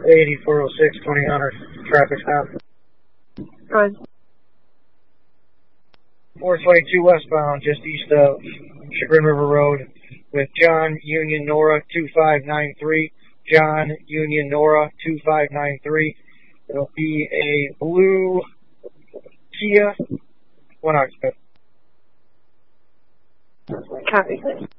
8406, 2000, traffic stop. Good. 422 westbound, just east of Chagrin River Road, with John Union Nora 2593. John Union Nora 2593. It'll be a blue Kia, one occupant. Copy.